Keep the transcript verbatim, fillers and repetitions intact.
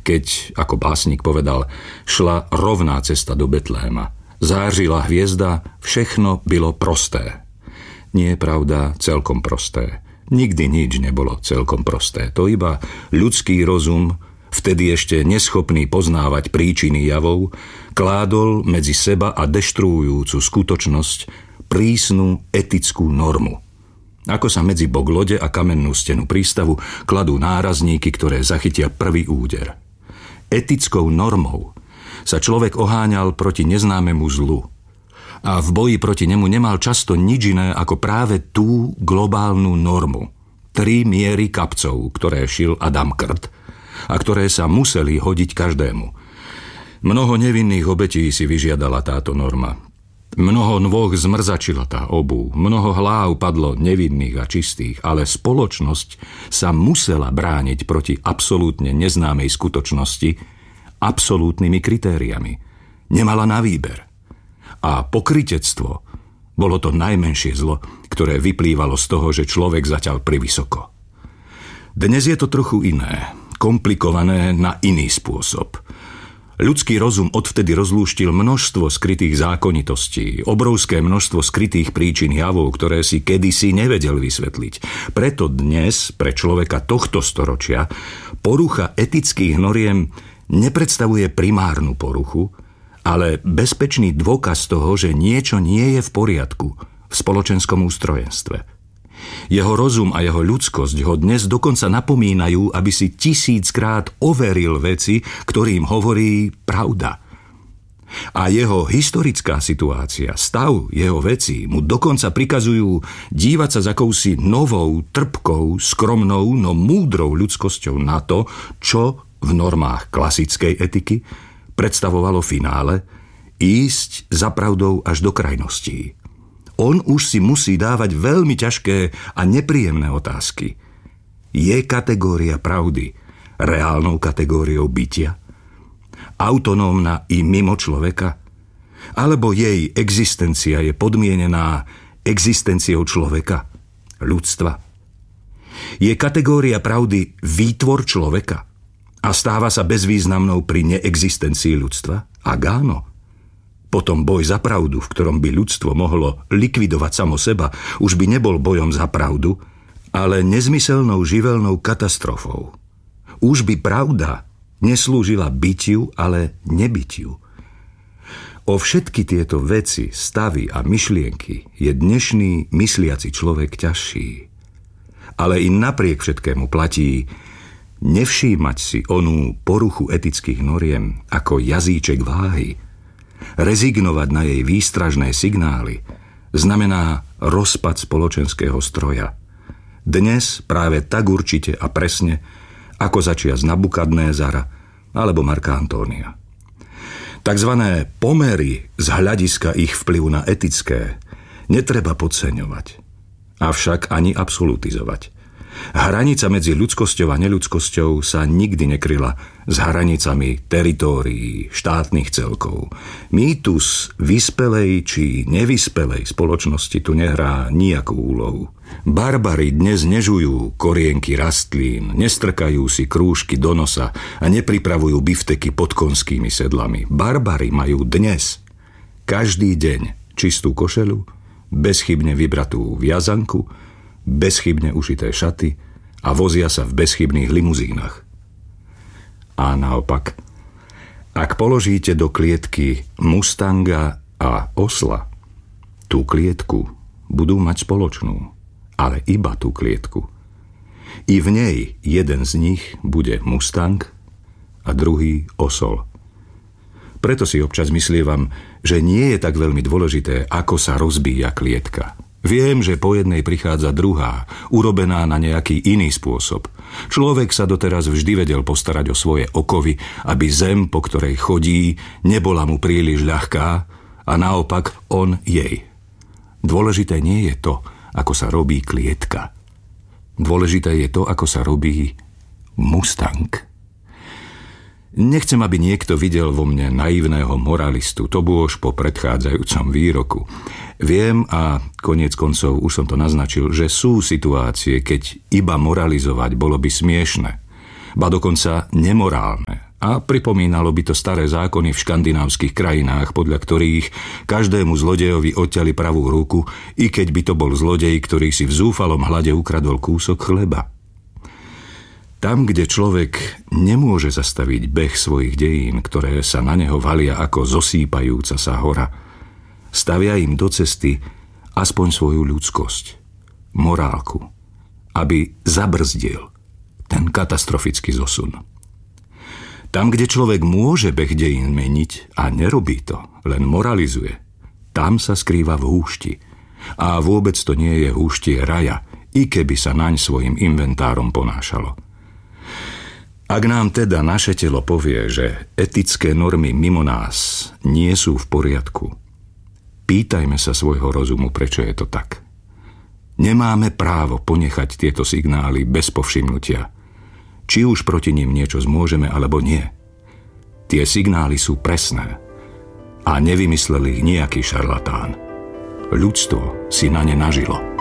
keď, ako básnik povedal, šla rovná cesta do Betléma. Zářila hviezda, všechno bylo prosté. Nie je pravda, celkom prosté. Nikdy nič nebolo celkom prosté. To iba ľudský rozum, vtedy ešte neschopný poznávať príčiny javov, kládol medzi seba a deštruujúcu skutočnosť prísnu etickú normu. Ako sa medzi bok lode a kamennú stenu prístavu kladú nárazníky, ktoré zachytia prvý úder. Etickou normou sa človek oháňal proti neznámemu zlu a v boji proti nemu nemal často nič iné ako práve tú globálnu normu. Tri miery kapcov, ktoré šil Adam Krt a ktoré sa museli hodiť každému. Mnoho nevinných obetí si vyžiadala táto norma. Mnoho nôh zmrzačila tá obu, mnoho hlav padlo nevinných a čistých, ale spoločnosť sa musela brániť proti absolútne neznámej skutočnosti absolútnymi kritériami. Nemala na výber. A pokrytectvo bolo to najmenšie zlo, ktoré vyplývalo z toho, že človek zatiaľ privysoko. Dnes je to trochu iné, komplikované na iný spôsob. Ľudský rozum odvtedy rozlúštil množstvo skrytých zákonitostí, obrovské množstvo skrytých príčin javov, ktoré si kedysi nevedel vysvetliť. Preto dnes, pre človeka tohto storočia, porucha etických noriem nepredstavuje primárnu poruchu, ale bezpečný dôkaz toho, že niečo nie je v poriadku v spoločenskom ústrojenstve. Jeho rozum a jeho ľudskosť ho dnes dokonca napomínajú, aby si tisíckrát overil veci, ktorým hovorí pravda. A jeho historická situácia, stav jeho vecí mu dokonca prikazujú dívať sa s akousi novou, trpkou, skromnou, no múdrou ľudskosťou na to, čo v normách klasickej etiky predstavovalo finále, ísť za pravdou až do krajností. On už si musí dávať veľmi ťažké a nepríjemné otázky. Je kategória pravdy reálnou kategóriou bytia? Autonómna i mimo človeka? Alebo jej existencia je podmienená existenciou človeka, ľudstva? Je kategória pravdy výtvor človeka a stáva sa bezvýznamnou pri neexistencii ľudstva? Ak áno, potom boj za pravdu, v ktorom by ľudstvo mohlo likvidovať samo seba, už by nebol bojom za pravdu, ale nezmyselnou živelnou katastrofou. Už by pravda neslúžila bytiu, ale nebytiu. O všetky tieto veci, stavy a myšlienky je dnešný mysliaci človek ťažší. Ale i napriek všetkému platí nevšímať si onú poruchu etických noriem ako jazyček váhy. Rezignovať na jej výstražné signály znamená rozpad spoločenského stroja. Dnes práve tak určite a presne, ako začias Nabukadnézara alebo Marka Antónia. Takzvané pomery z hľadiska ich vplyvu na etické netreba podceňovať, avšak ani absolutizovať. Hranica medzi ľudskosťou a neľudskosťou sa nikdy nekryla s hranicami teritórií, štátnych celkov. Mýtus vyspelej či nevyspelej spoločnosti tu nehrá nijakú úlohu. Barbari dnes nežujú korienky rastlín, nestrkajú si krúžky do nosa a nepripravujú bifteky pod konskými sedlami. Barbari majú dnes každý deň čistú košeľu, bezchybne vybratú viazanku, bezchybne ušité šaty a vozia sa v bezchybných limuzínach. A naopak, ak položíte do klietky Mustanga a osla, tú klietku budú mať spoločnú, ale iba tú klietku. I v nej jeden z nich bude Mustang a druhý osol. Preto si občas myslievam, že nie je tak veľmi dôležité, ako sa rozbíja klietka. Viem, že po jednej prichádza druhá, urobená na nejaký iný spôsob. Človek sa doteraz vždy vedel postarať o svoje okovy, aby zem, po ktorej chodí, nebola mu príliš ľahká a naopak on jej. Dôležité nie je to, ako sa robí klietka. Dôležité je to, ako sa robí Mustang. Nechcem, aby niekto videl vo mne naivného moralistu, to bôž po predchádzajúcom výroku. Viem a koniec koncov už som to naznačil, že sú situácie, keď iba moralizovať bolo by smiešne, ba dokonca nemorálne A pripomínalo by to staré zákony v škandinávskych krajinách, podľa ktorých každému zlodejovi odťali pravú ruku, i keď by to bol zlodej, ktorý si v zúfalom hlade ukradol kúsok chleba. Tam, kde človek nemôže zastaviť beh svojich dejín, ktoré sa na neho valia ako zosýpajúca sa hora, stavia im do cesty aspoň svoju ľudskosť, morálku, aby zabrzdil ten katastrofický zosun. Tam, kde človek môže beh dejín meniť a nerobí to, len moralizuje, tam sa skrýva v húšti. A vôbec to nie je húštie raja, i keby sa naň svojim inventárom ponášalo. Ak nám teda naše telo povie, že etické normy mimo nás nie sú v poriadku, pýtajme sa svojho rozumu, prečo je to tak. Nemáme právo ponechať tieto signály bez povšimnutia. Či už proti nim niečo zmôžeme, alebo nie. Tie signály sú presné a nevymyslel ich nejaký šarlatán. Ľudstvo si na ne nažilo.